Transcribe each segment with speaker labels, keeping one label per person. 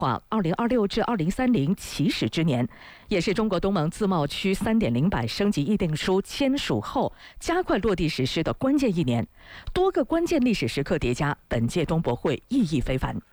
Speaker 1: 2026至2030起始之年，也是中国东盟自贸区3.0版升级议定书签署后加快落地实施的关键一年。多个关键历史时刻叠加，本届东博会意义非凡。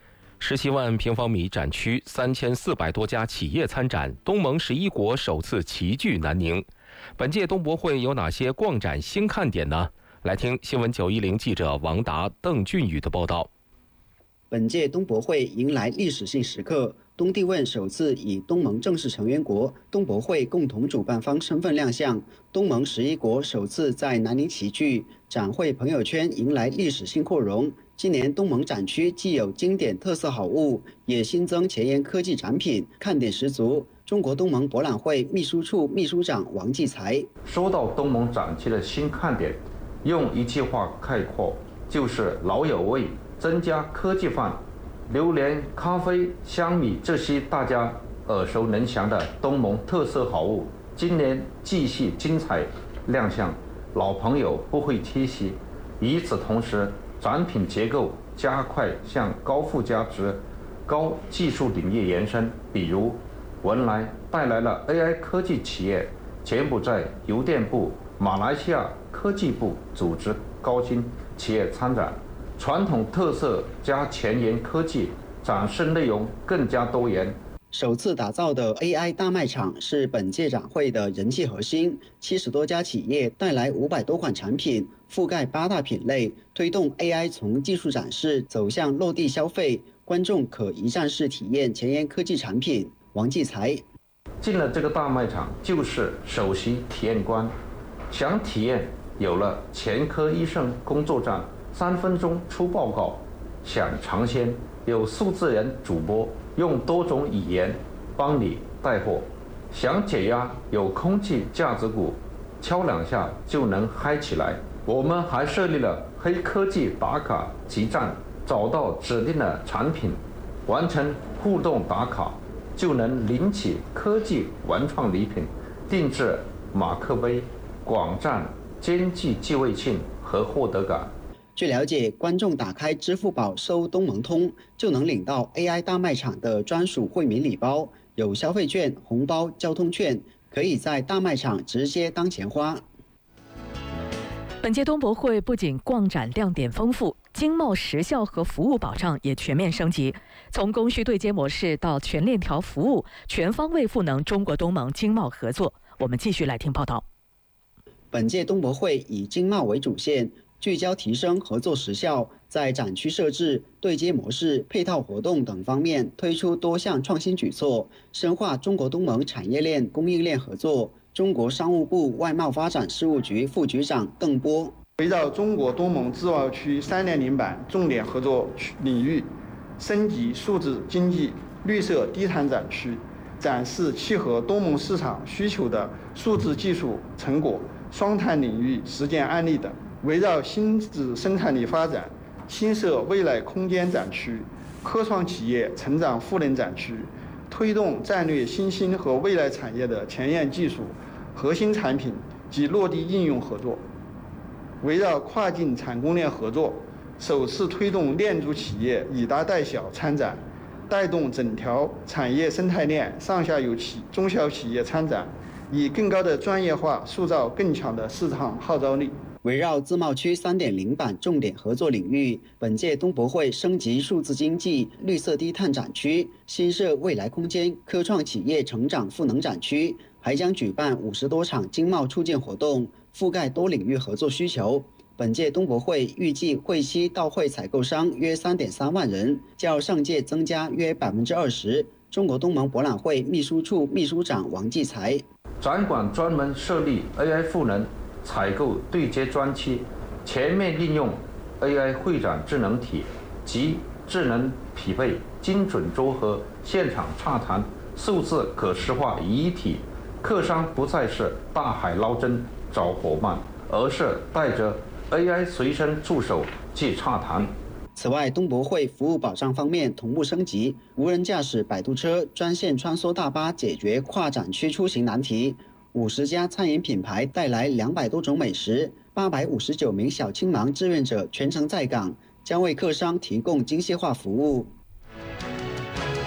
Speaker 2: 17万平方米展区，3400多家企业参展，东盟11国首次齐聚南宁。本届东博会有哪些逛展新看点呢？来听新闻910记者王达、邓俊宇的报道。
Speaker 3: 本届东博会迎来历史性时刻，东帝汶首次以东盟正式成员国、东博会共同主办方身份亮相，东盟11国首次在南宁齐聚，展会朋友圈迎来历史性扩容。今年东盟展区既有经典特色好物，也新增前沿科技产品，看点十足。中国东盟博览会秘书处秘书长王继才
Speaker 4: 说到东盟展区的新看点，用一句话概括，就是老有味，增加科技范。榴莲、咖啡、香米这些大家耳熟能详的东盟特色好物，今年继续精彩亮相，老朋友不会缺席。与此同时，展品结构加快向高附加值、高技术领域延伸，比如文莱带来了 AI 科技企业，柬埔寨邮电部、马来西亚科技部组织高新企业参展，传统特色加前沿科技，展示内容更加多元。
Speaker 3: 首次打造的 AI 大卖场是本届展会的人气核心，70多家企业带来500多款产品，覆盖8大品类，推动 AI 从技术展示走向落地消费，观众可一站式体验前沿科技产品。王继才
Speaker 4: 进了这个大卖场就是首席体验官，想体验有了前科医生工作站，3分钟出报告；想尝鲜有数字人主播用多种语言帮你带货；想解压有空气架子鼓，敲2下就能嗨起来。我们还设立了黑科技打卡集站，找到指定的产品，完成互动打卡，就能领取科技文创礼品，定制马克杯、广占兼具趣味性和获得感。
Speaker 3: 据了解，观众打开支付宝搜东盟通，就能领到 AI 大卖场的专属惠民礼包，有消费券、红包、交通券，可以在大卖场直接当钱花。
Speaker 1: 本届东博会不仅逛展亮点丰富，经贸时效和服务保障也全面升级，从供需对接模式到全链条服务，全方位赋能中国东盟经贸合作。我们继续来听报道。
Speaker 3: 本届东博会以经贸为主线，聚焦提升合作时效，在展区设置、对接模式、配套活动等方面推出多项创新举措，深化中国东盟产业链、供应链合作。中国商务部外贸发展事务局副局长邓波
Speaker 5: 围绕中国东盟自贸区3.0版重点合作领域，升级数字经济绿色低碳展区，展示契合东盟市场需求的数字技术成果、双碳领域实践案例等。围绕新质生产力发展，新设未来空间展区、科创企业成长赋能展区，推动战略新兴和未来产业的前沿技术、核心产品及落地应用合作。围绕跨境产供链合作，首次推动链主企业以大带小参展，带动整条产业生态链上下游中小企业参展，以更高的专业化塑造更强的市场号召力。
Speaker 3: 围绕自贸区3.0版重点合作领域，本届东博会升级数字经济绿色低碳展区，新设未来空间科创企业成长赋能展区，还将举办50多场经贸促进活动，覆盖多领域合作需求。本届东博会预计会期到会采购商约3.3万人，较上届增加约20%。中国东盟博览会秘书处秘书长王继才，
Speaker 4: 展馆专门设立 AI 赋能采购对接专区，全面应用 AI 会展智能体及智能匹配、精准撮合、现场洽谈、数字可视化于一体。客商不再是大海捞针找伙伴，而是带着 AI 随身助手去洽谈。
Speaker 3: 此外，东博会服务保障方面同步升级，无人驾驶摆渡车、专线穿梭大巴解决跨展区出行难题。50家餐饮品牌带来200多种美食，859名小青盲志愿者全程在岗，将为客商提供精细化服务。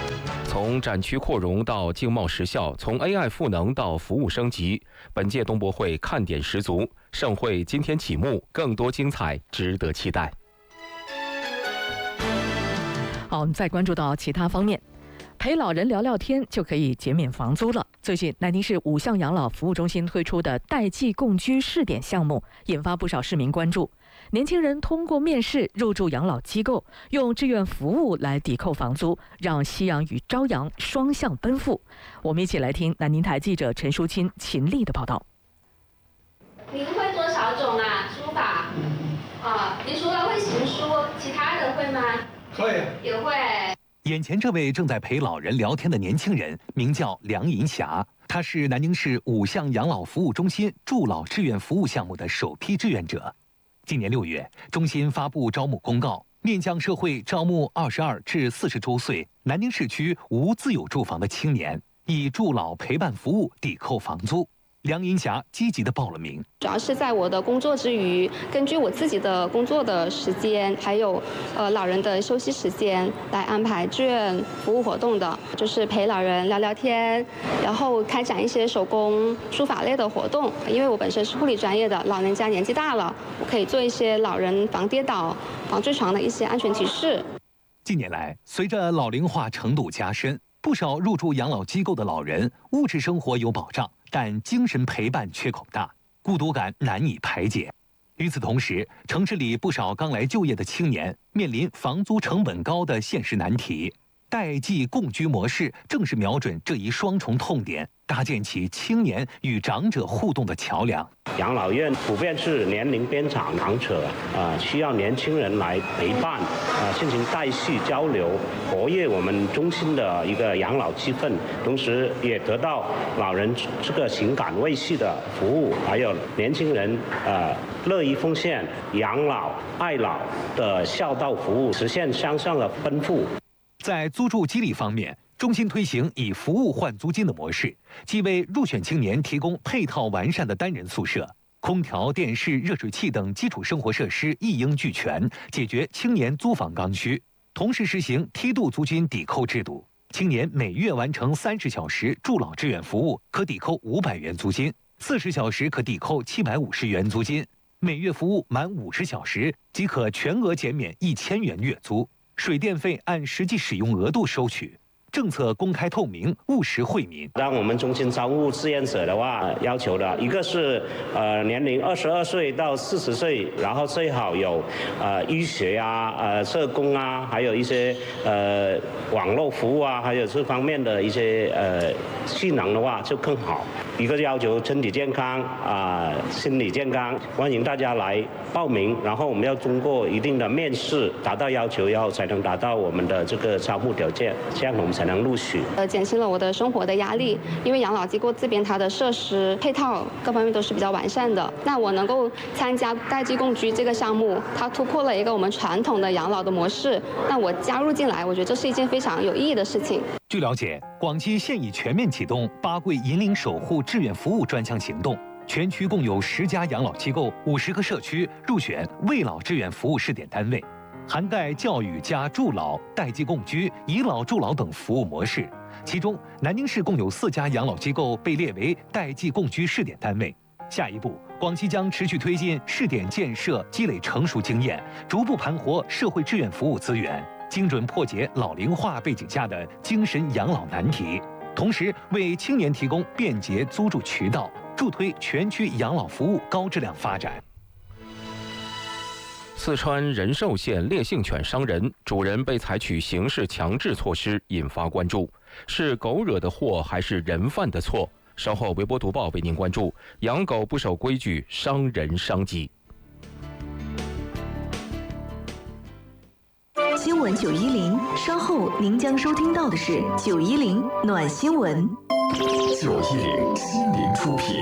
Speaker 2: 从展区扩容到经贸实效，从 AI 赋能到服务升级，本届东博会看点十足。盛会今天启幕，更多精彩值得期待。
Speaker 1: 好，我们再关注到其他方面。陪老人聊聊天就可以减免房租了。最近，南宁市5项养老服务中心推出的代际共居试点项目，引发不少市民关注。年轻人通过面试入住养老机构，用志愿服务来抵扣房租，让夕阳与朝阳双向奔赴。我们一起来听南宁台记者陈淑清、秦丽的报道。
Speaker 6: 您会多少种书法？您除了会行书，其他的会吗？
Speaker 7: 会，
Speaker 6: 也会。
Speaker 7: 眼前这位正在陪老人聊天的年轻人名叫梁银霞，他是南宁市5项养老服务中心助老志愿服务项目的首批志愿者。今年6月，中心发布招募公告，面向社会招募22至40周岁南宁市区无自有住房的青年，以助老陪伴服务抵扣房租。梁银霞积极地报了名，
Speaker 6: 主要是在我的工作之余，根据我自己的工作的时间，还有老人的休息时间来安排志愿服务活动的，就是陪老人聊聊天，然后开展一些手工书法类的活动。因为我本身是护理专业的，老人家年纪大了，我可以做一些老人防跌倒、防坠床的一些安全提示。
Speaker 7: 近年来，随着老龄化程度加深，不少入住养老机构的老人物质生活有保障，但精神陪伴缺口大，孤独感难以排解。与此同时，城市里不少刚来就业的青年面临房租成本高的现实难题。代际共居模式正是瞄准这一双重痛点，搭建起青年与长者互动的桥梁。
Speaker 8: 养老院普遍是年龄偏长长者，需要年轻人来陪伴，进行代续交流，活跃我们中心的一个养老气氛，同时也得到老人这个情感慰藉的服务，还有年轻人乐于奉献、养老爱老的孝道服务，实现向上的奔赴。
Speaker 7: 在租住激励方面，中心推行以服务换租金的模式，既为入选青年提供配套完善的单人宿舍，空调、电视、热水器等基础生活设施一应俱全，解决青年租房刚需。同时实行梯度租金抵扣制度，青年每月完成30小时助老志愿服务，可抵扣500元租金；40小时可抵扣750元租金；每月服务满50小时，即可全额减免1000元月租。水电费按实际使用额度收取，政策公开透明，务实惠民。
Speaker 8: 当我们中心招募志愿者的话，要求的一个是年龄22岁到40岁，然后最好有医学啊、社工啊，还有一些网络服务啊，还有这方面的一些技能的话就更好。一个要求身体健康心理健康，欢迎大家来报名。然后我们要通过一定的面试，达到要求要才能达到我们的这个招募条件，这样我们才能录取。
Speaker 6: 减轻了我的生活的压力，因为养老机构这边它的设施配套各方面都是比较完善的。那我能够参加代际共居这个项目，它突破了一个我们传统的养老的模式。那我加入进来，我觉得这是一件非常有意义的事情。
Speaker 7: 据了解，广西现已全面启动8桂银龄守护志愿服务专项行动，全区共有10家养老机构、50个社区入选为老志愿服务试点单位，涵盖教育加助老、代际共居、以老助老等服务模式。其中，南宁市共有4家养老机构被列为代际共居试点单位。下一步，广西将持续推进试点建设，积累成熟经验，逐步盘活社会志愿服务资源，精准破解老龄化背景下的精神养老难题，同时为青年提供便捷租住渠道，助推全区养老服务高质量发展。
Speaker 2: 四川仁寿县烈性犬伤人，主人被采取刑事强制措施，引发关注。是狗惹的祸还是人犯的错？稍后微博读报为您关注：养狗不守规矩，伤人伤己。
Speaker 9: 新闻910，稍后您将收听到的是910暖新闻。
Speaker 10: 910心灵出品。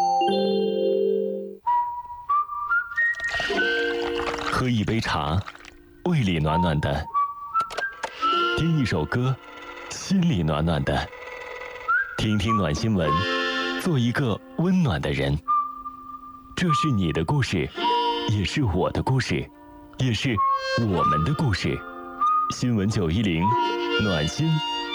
Speaker 10: 喝一杯茶，胃里暖暖的；听一首歌，心里暖暖的。听听暖新闻，做一个温暖的人。这是你的故事，也是我的故事，也是我们的故事。新闻910，暖心